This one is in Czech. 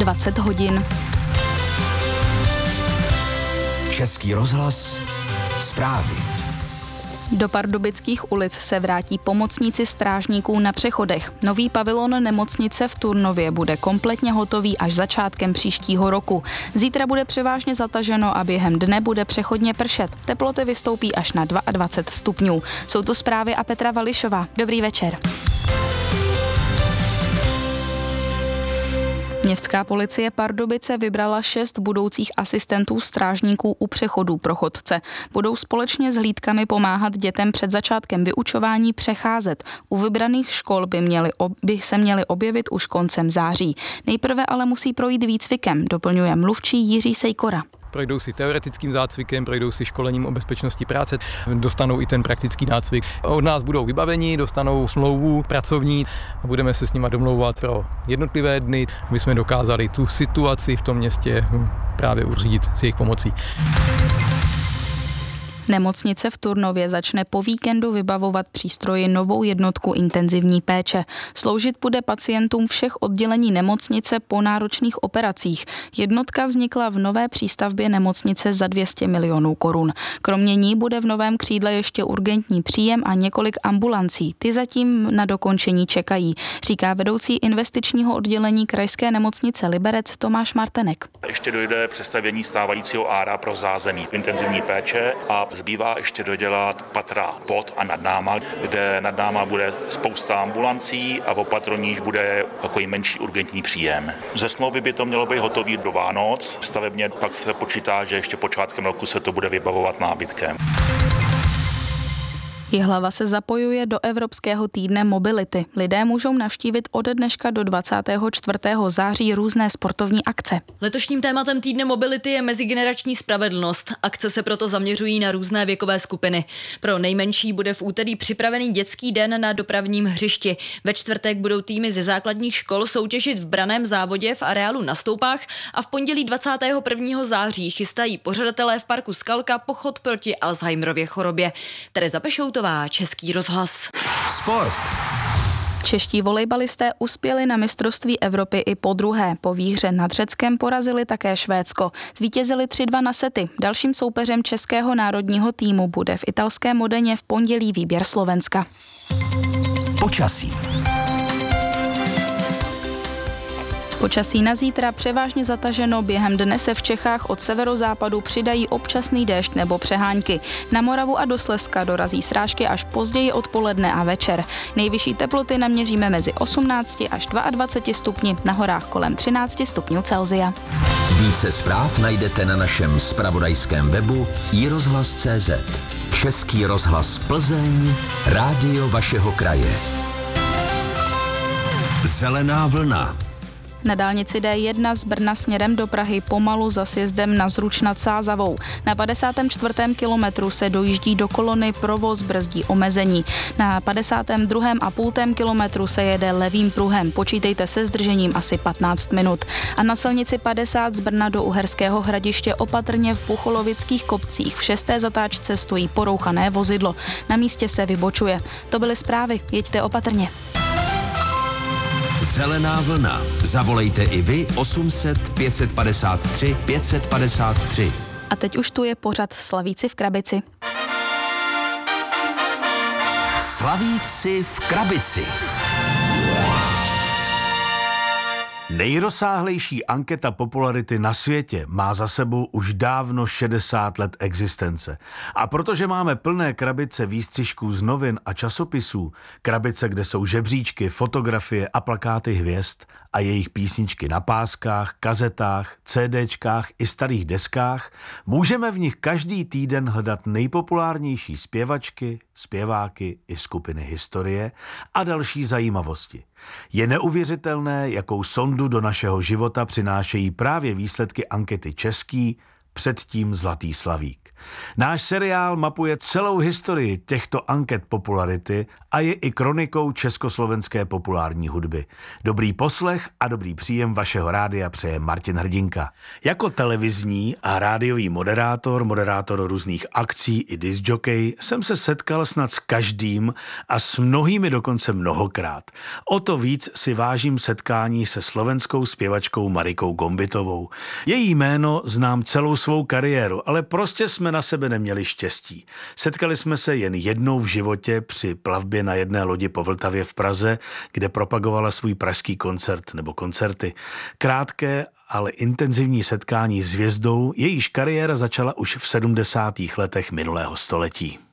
20 hodin. Český rozhlas, zprávy. Do Pardubických ulic se vrátí pomocníci strážníků na přechodech. Nový pavilon nemocnice v Turnově bude kompletně hotový až začátkem příštího roku. Zítra bude převážně zataženo a během dne bude přechodně pršet. Teploty vystoupí až na 22 stupňů. Jsou tu zprávy a Petra Vališová. Dobrý večer. Městská policie Pardubice vybrala 6 budoucích asistentů strážníků u přechodů pro chodce. Budou společně s hlídkami pomáhat dětem před začátkem vyučování přecházet. U vybraných škol by se měly objevit už koncem září. Nejprve ale musí projít výcvikem, doplňuje mluvčí Jiří Sejkora. Projdou si teoretickým zácvikem, projdou si školením o bezpečnosti práce, dostanou i ten praktický nácvik. Od nás budou vybaveni, dostanou smlouvu pracovní a budeme se s nima domlouvat pro jednotlivé dny, aby jsme dokázali tu situaci v tom městě právě uřídit s jejich pomocí. Nemocnice v Turnově začne po víkendu vybavovat přístroji novou jednotku intenzivní péče. Sloužit bude pacientům všech oddělení nemocnice po náročných operacích. Jednotka vznikla v nové přístavbě nemocnice za 200 milionů korun. Kromě ní bude v novém křídle ještě urgentní příjem a několik ambulancí. Ty zatím na dokončení čekají, říká vedoucí investičního oddělení krajské nemocnice Liberec Tomáš Martenek. Ještě dojde přestavění stávajícího ára pro zázemí intenzivní péče a zbývá ještě dodělat patra pod a nad náma, kde nad náma bude spousta ambulancí a opatrně níž bude takový menší urgentní příjem. Ze smlouvy by to mělo být hotový do Vánoc, stavebně pak se počítá, že ještě počátkem roku se to bude vybavovat nábytkem. Jihlava se zapojuje do Evropského týdne mobility. Lidé můžou navštívit ode dneška do 24. září různé sportovní akce. Letošním tématem týdne mobility je mezigenerační spravedlnost. Akce se proto zaměřují na různé věkové skupiny. Pro nejmenší bude v úterý připravený dětský den na dopravním hřišti. Ve čtvrtek budou týmy ze základních škol soutěžit v branném závodě v areálu na Stoupách a v pondělí 21. září chystají pořadatelé v parku Skalka pochod proti Alzheimerově chorobě. Tereza Pešoutová, Český rozhlas. Sport. Čeští volejbalisté uspěli na mistrovství Evropy i podruhé. Po výhře nad Řeckem porazili také Švédsko. Zvítězili 3-2 na sety. Dalším soupeřem českého národního týmu bude v italském Modeně v pondělí výběr Slovenska. Počasí. Počasí na zítra převážně zataženo, během dne se v Čechách od severozápadu přidají občasný déšť nebo přehánky. Na Moravu a do Slezska dorazí srážky až později odpoledne a večer. Nejvyšší teploty naměříme mezi 18 až 22 stupni, na horách kolem 13 stupňů Celsia. Více zpráv najdete na našem zpravodajském webu iRozhlas.cz. Český rozhlas Plzeň, rádio vašeho kraje. Zelená vlna. Na dálnici D1 z Brna směrem do Prahy pomalu za sjezdem na Zruč nad Sázavou. Na 54. kilometru se dojíždí do kolony, provoz brzdí omezení. Na 52,5 kilometru se jede levým pruhem. Počítejte se zdržením asi 15 minut. A na silnici 50 z Brna do Uherského Hradiště opatrně v Bucholovických kopcích v 6. zatáčce stojí porouchané vozidlo. Na místě se vybočuje. To byly zprávy. Jeďte opatrně. Zelená vlna. Zavolejte i vy 800 553 553. A teď už tu je pořad Slavíci v krabici. Slavíci v krabici. Nejrozsáhlejší anketa popularity na světě má za sebou už dávno 60 let existence. A protože máme plné krabice výstřižků z novin a časopisů, krabice, kde jsou žebříčky, fotografie a plakáty hvězd a jejich písničky na páskách, kazetách, CDčkách i starých deskách, můžeme v nich každý týden hledat nejpopulárnější zpěvačky, zpěváky i skupiny historie a další zajímavosti. Je neuvěřitelné, jakou sondu do našeho života přinášejí právě výsledky ankety Český, předtím Zlatý slavík. Náš seriál mapuje celou historii těchto anket popularity a je i kronikou československé populární hudby. Dobrý poslech a dobrý příjem vašeho rádia přeje Martin Hrdinka. Jako televizní a rádiový moderátor různých akcí i discjockey jsem se setkal snad s každým a s mnohými dokonce mnohokrát. O to víc si vážím setkání se slovenskou zpěvačkou Marikou Gombitovou. Její jméno znám celou svou kariéru, ale prostě jsme na sebe neměli štěstí. Setkali jsme se jen jednou v životě při plavbě na jedné lodi po Vltavě v Praze, kde propagovala svůj pražský koncert nebo koncerty. Krátké, ale intenzivní setkání s hvězdou, jejíž kariéra začala už v 70. letech minulého století.